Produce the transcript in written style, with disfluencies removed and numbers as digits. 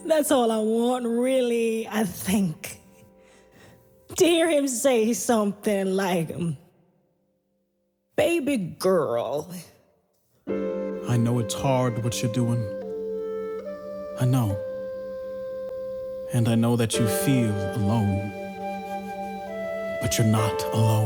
That's all I want, really, I think. To hear him say something like, baby girl. I know it's hard what you're doing. I know. And I know that you feel alone. But you're not alone.